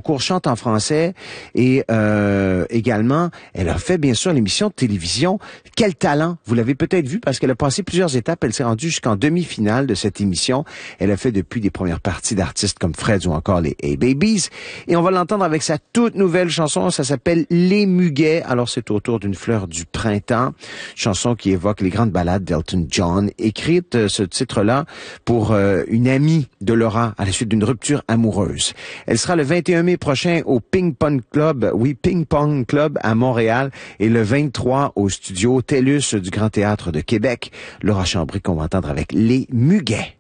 concours Chante en français et également, elle a fait bien sûr l'émission de télévision Quel talent. Vous l'avez peut-être vu parce qu'elle a passé plusieurs étapes. Elle s'est rendue jusqu'en demi-finale de cette émission. Elle a fait depuis des premières parties d'artistes comme Fred ou encore les A-Babies. Et on va l'entendre avec sa toute nouvelle chanson. Ça s'appelle Les Muguets. Alors c'est autour d'une fleur du printemps. Chanson qui évoque les grandes ballades d'Elton John. Écrite ce titre-là pour une amie de Laura à la suite d'une rupture amoureuse. Elle sera le 21 mai prochain au Ping Pong Club à Montréal et le 23 au studio TELUS du Grand Théâtre de Québec. Laura Chambry qu'on va entendre avec Les Muguets.